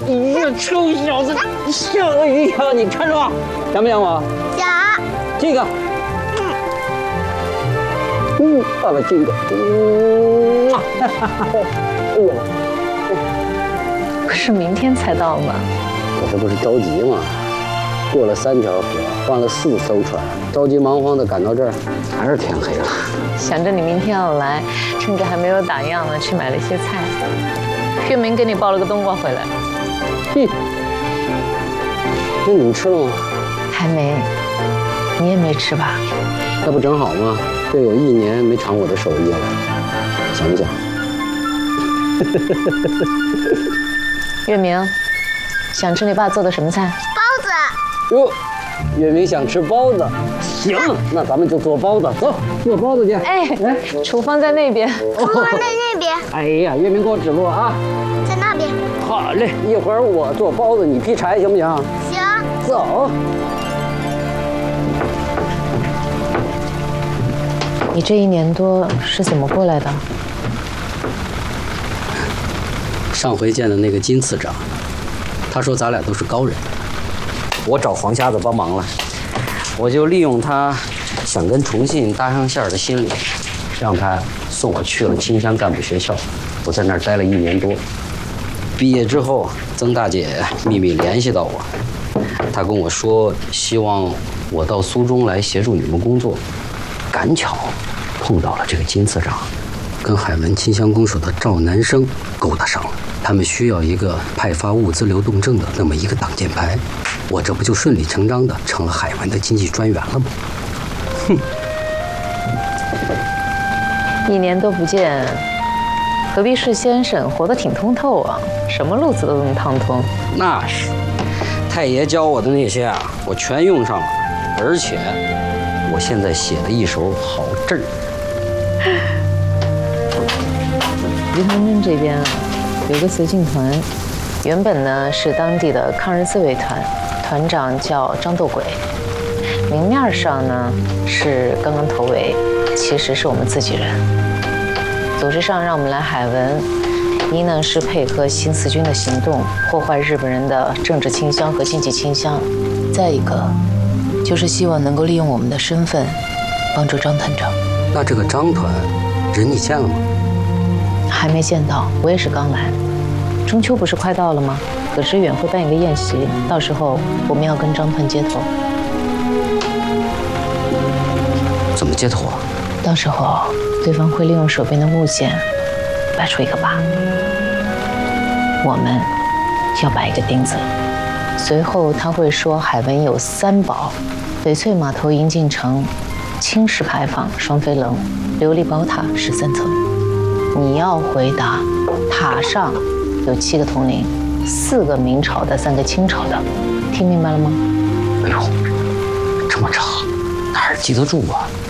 你这臭小子，像鳄鱼一样，你看着吧，想不想我？ 想。 这个，爸爸这个，哎呦， 不是明天才到吗？ 我这不是着急吗？过了3条河，换了4艘船，着急忙慌的赶到这儿，还是天黑了。 想着你明天要来，趁着还没有打烊呢，去买了一些菜。月明给你抱了个冬瓜回来。 那你们吃了吗？ 还没，你也没吃吧？ 那不正好吗？这有1年没尝我的手艺了，想不想？ 月明，想吃你爸做的什么菜？ 包子。 哟，月明想吃包子，行，那咱们就做包子，走，做包子去。 哎，厨房在那边。 厨房在那边。 哎呀，月明给我指路啊。 在那边。 好嘞，一会儿我做包子，你劈柴，行不行？ 行。 走。 你这1年多是怎么过来的？ 上回见的那个金次长，他说咱俩都是高人，我找黄瞎子帮忙了，我就利用他想跟重信搭上线的心理，让他送我去了清乡干部学校。我在那儿待了1年多，毕业之后，曾大姐秘密联系到我，她跟我说希望我到苏中来协助你们工作。赶巧碰到了这个金次长，跟海文清乡公署的赵南生勾搭上了。他们需要一个派发物资流动证的那么一个挡箭牌，我这不就顺理成章的成了海文的经济专员了吗？哼 ！1年多不见，何必是先生活得挺通透啊，什么路子都能趟通。 那是，太爷教我的那些啊，我全用上了，而且我现在写了一手好字儿。 榆塘镇这边啊，有个绥靖团，原本呢是当地的抗日自卫团，团长叫张斗鬼。明面上呢是刚刚投为，其实是我们自己人。组织上让我们来海文，一呢是配合新四军的行动，破坏日本人的政治倾向和经济倾向；再一个就是希望能够利用我们的身份，帮助张团长。 那这个张团人你见了吗？ 还没见到，我也是刚来。中秋不是快到了吗？葛知远会办一个宴席，到时候我们要跟张团接头。 怎么接头啊？ 到时候对方会利用手边的物件摆出一个靶，我们要摆一个钉子。随后他会说海文有3宝：翡翠码头引进城、青石牌坊、双飞楼、琉璃宝塔13层。你要回答，塔上有7个铜铃，4个明朝的，3个清朝的，听明白了吗？ 哎呦，这么长，哪儿记得住啊？